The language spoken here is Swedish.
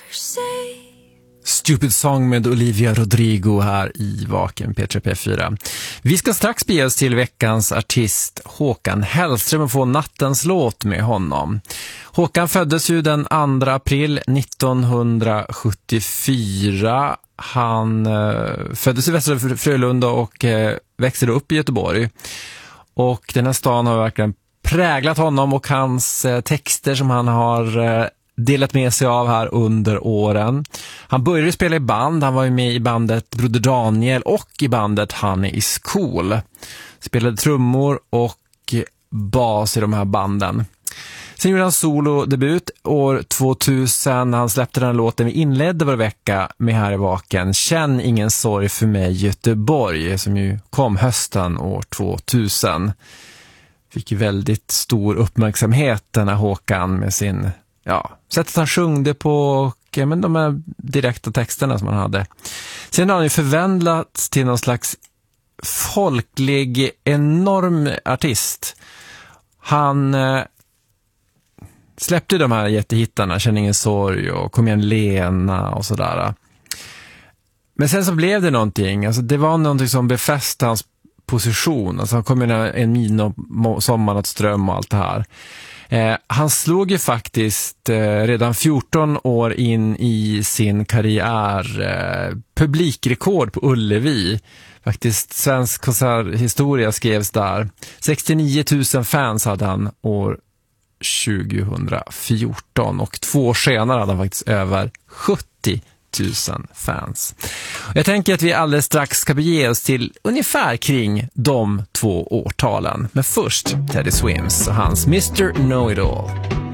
Stupid Song med Olivia Rodrigo här i Vaken P3P4. Vi ska strax bege oss till veckans artist Håkan Hellström och få nattens låt med honom. Håkan föddes ju den 2 april 1974. Han föddes i Västra Frölunda och växte upp i Göteborg. Och den här stan har verkligen präglat honom och hans texter som han har delat med sig av här under åren. Han började spela i band. Han var ju med i bandet Broder Daniel och i bandet Honey is Cool. Spelade trummor och bas i de här banden. Sen gjorde han solodebut år 2000. Han släppte den låten vi inledde var vecka med här i Vaken. Känn ingen sorg för mig Göteborg, som ju kom hösten år 2000. Fick ju väldigt stor uppmärksamhet den här Håkan med sin sättet han sjungde på och men de här direkta texterna som han hade. Sen har han ju förvandlats till någon slags folklig, enorm artist. Han släppte de här jättehittarna, Känn ingen sorg och Kom igen Lena och sådär. Men sen så blev det någonting, alltså det var någonting som befäste hans position. Alltså han kom in en min och Sommarnattström och allt det här. Han slog ju faktiskt redan 14 år in i sin karriär publikrekord på Ullevi. Faktiskt svensk konserthistoria skrevs där. 69 000 fans hade han år 2014 och 2 år senare hade han faktiskt över 70 000 fans. Jag tänker att vi alldeles strax ska bege oss till ungefär kring de 2 årtalen. Men först Teddy Swims och hans Mr. Know-It-All.